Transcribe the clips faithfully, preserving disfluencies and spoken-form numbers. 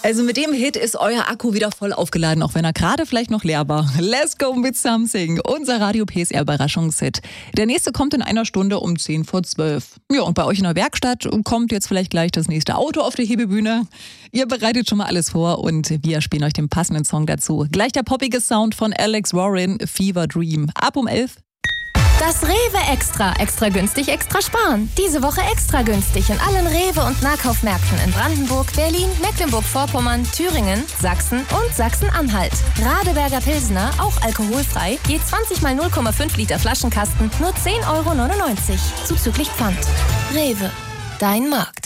Also mit dem Hit ist euer Akku wieder voll aufgeladen, auch wenn er gerade vielleicht noch leer war. Let's go with something, unser Radio P S R-Überraschungshit. Der nächste kommt in einer Stunde um zehn vor zwölf. Ja, und bei euch in der Werkstatt kommt jetzt vielleicht gleich das nächste Auto auf die Hebebühne. Ihr bereitet schon mal alles vor und wir spielen euch den passenden Song dazu. Gleich der poppige Sound von Alex Warren, Fever Dream. Ab um elf. Das Rewe Extra. Extra günstig, extra sparen. Diese Woche extra günstig in allen Rewe- und Nahkaufmärkten in Brandenburg, Berlin, Mecklenburg-Vorpommern, Thüringen, Sachsen und Sachsen-Anhalt. Radeberger Pilsner, auch alkoholfrei, je zwanzig mal null Komma fünf Liter Flaschenkasten, nur zehn Euro neunundneunzig. Zuzüglich Pfand. Rewe. Dein Markt.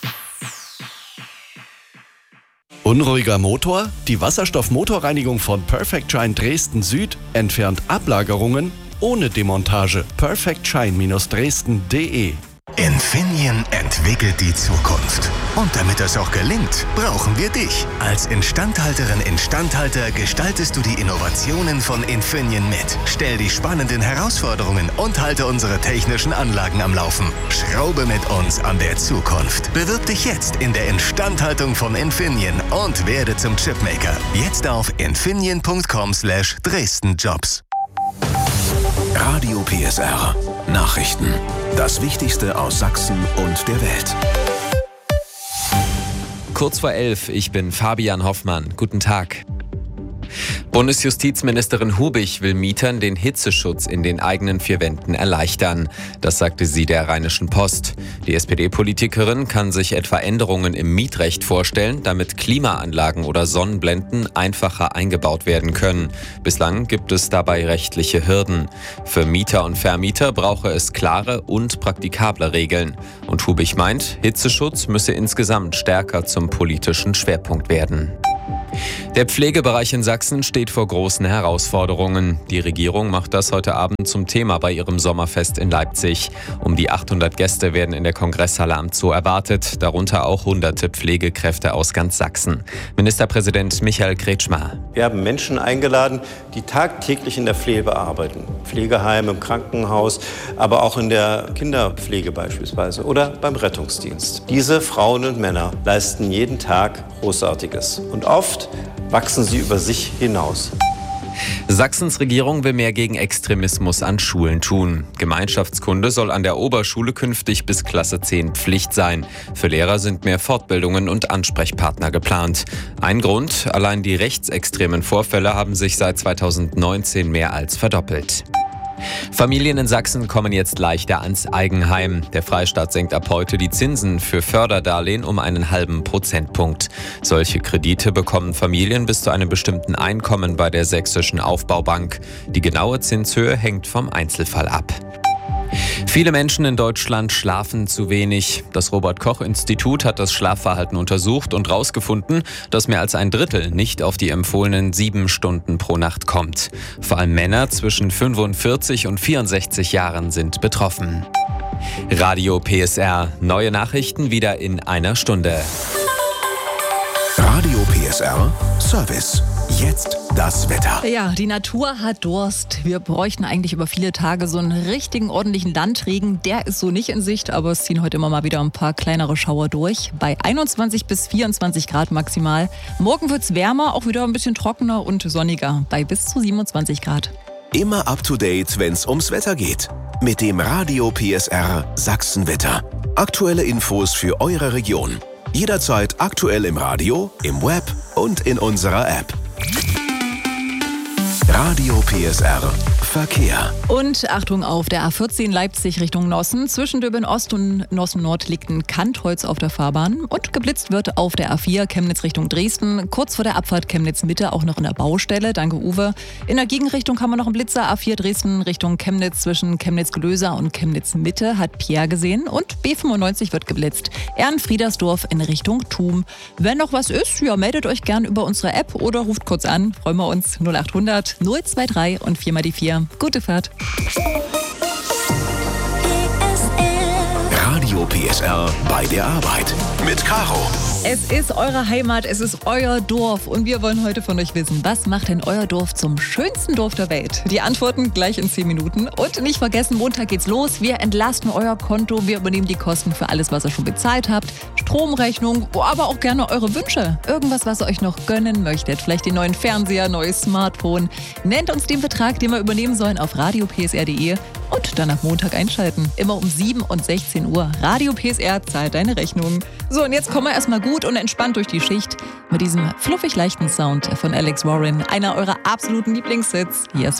Unruhiger Motor? Die Wasserstoffmotorreinigung von Perfect Shine Dresden Süd entfernt Ablagerungen ohne Demontage. perfect shine Dresden punkt de. Infineon entwickelt die Zukunft. Und damit das auch gelingt, brauchen wir dich. Als Instandhalterin, Instandhalter gestaltest du die Innovationen von Infineon mit. Stell die spannenden Herausforderungen und halte unsere technischen Anlagen am Laufen. Schraube mit uns an der Zukunft. Bewirb dich jetzt in der Instandhaltung von Infineon und werde zum Chipmaker. Jetzt auf infineon punkt com slash Dresden Jobs. Radio P S R. Nachrichten. Das Wichtigste aus Sachsen und der Welt. Kurz vor elf, ich bin Fabian Hoffmann. Guten Tag. Bundesjustizministerin Hubich will Mietern den Hitzeschutz in den eigenen vier Wänden erleichtern. Das sagte sie der Rheinischen Post. Die S P D-Politikerin kann sich etwa Änderungen im Mietrecht vorstellen, damit Klimaanlagen oder Sonnenblenden einfacher eingebaut werden können. Bislang gibt es dabei rechtliche Hürden. Für Mieter und Vermieter brauche es klare und praktikable Regeln. Und Hubich meint, Hitzeschutz müsse insgesamt stärker zum politischen Schwerpunkt werden. Der Pflegebereich in Sachsen steht vor großen Herausforderungen. Die Regierung macht das heute Abend zum Thema bei ihrem Sommerfest in Leipzig. Um die achthundert Gäste werden in der Kongresshalle am Zoo erwartet, darunter auch hunderte Pflegekräfte aus ganz Sachsen. Ministerpräsident Michael Kretschmer. Wir haben Menschen eingeladen, die tagtäglich in der Pflege arbeiten. Pflegeheim, im Krankenhaus, aber auch in der Kinderpflege beispielsweise oder beim Rettungsdienst. Diese Frauen und Männer leisten jeden Tag Großartiges. Und oft wachsen sie über sich hinaus. Sachsens Regierung will mehr gegen Extremismus an Schulen tun. Gemeinschaftskunde soll an der Oberschule künftig bis Klasse zehn Pflicht sein. Für Lehrer sind mehr Fortbildungen und Ansprechpartner geplant. Ein Grund, allein die rechtsextremen Vorfälle haben sich seit zweitausendneunzehn mehr als verdoppelt. Familien in Sachsen kommen jetzt leichter ans Eigenheim. Der Freistaat senkt ab heute die Zinsen für Förderdarlehen um einen halben Prozentpunkt. Solche Kredite bekommen Familien bis zu einem bestimmten Einkommen bei der Sächsischen Aufbaubank. Die genaue Zinshöhe hängt vom Einzelfall ab. Viele Menschen in Deutschland schlafen zu wenig. Das Robert-Koch-Institut hat das Schlafverhalten untersucht und herausgefunden, dass mehr als ein Drittel nicht auf die empfohlenen sieben Stunden pro Nacht kommt. Vor allem Männer zwischen fünfundvierzig und vierundsechzig Jahren sind betroffen. Radio P S R. Neue Nachrichten wieder in einer Stunde. Radio P S R Service. Jetzt das Wetter. Ja, die Natur hat Durst. Wir bräuchten eigentlich über viele Tage so einen richtigen, ordentlichen Landregen. Der ist so nicht in Sicht, aber es ziehen heute immer mal wieder ein paar kleinere Schauer durch. Bei einundzwanzig bis vierundzwanzig Grad maximal. Morgen wird es wärmer, auch wieder ein bisschen trockener und sonniger. Bei bis zu siebenundzwanzig Grad. Immer up to date, wenn's ums Wetter geht. Mit dem Radio P S R Sachsenwetter. Aktuelle Infos für eure Region. Jederzeit aktuell im Radio, im Web und in unserer App. Radio P S R Verkehr. Und Achtung auf der A vierzehn Leipzig Richtung Nossen. Zwischen Döben Ost und Nossen Nord liegt ein Kantholz auf der Fahrbahn. Und geblitzt wird auf der A vier Chemnitz Richtung Dresden. Kurz vor der Abfahrt Chemnitz Mitte auch noch in der Baustelle. Danke Uwe. In der Gegenrichtung haben wir noch einen Blitzer. A vier Dresden Richtung Chemnitz zwischen Chemnitz-Glöser und Chemnitz Mitte hat Pierre gesehen. Und B fünfundneunzig wird geblitzt. Ehrenfriedersdorf in Richtung Thum. Wenn noch was ist, ja, meldet euch gern über unsere App oder ruft kurz an. Freuen wir uns. null achthundert null drei und vier mal die vier. Gute Fahrt. Radio P S R bei der Arbeit mit Caro. Es ist eure Heimat, es ist euer Dorf und wir wollen heute von euch wissen, was macht denn euer Dorf zum schönsten Dorf der Welt? Die Antworten gleich in zehn Minuten. Und nicht vergessen, Montag geht's los. Wir entlasten euer Konto, wir übernehmen die Kosten für alles, was ihr schon bezahlt habt. Stromrechnung, aber auch gerne eure Wünsche. Irgendwas, was ihr euch noch gönnen möchtet. Vielleicht den neuen Fernseher, neues Smartphone. Nennt uns den Betrag, den wir übernehmen sollen, auf radio p s r punkt d e und dann ab Montag einschalten. Immer um sieben und sechzehn Uhr. Radio P S R zahlt deine Rechnung. So, und jetzt kommen wir erstmal gut und entspannt durch die Schicht mit diesem fluffig leichten Sound von Alex Warren, einer eurer absoluten Lieblingshits. Hier ist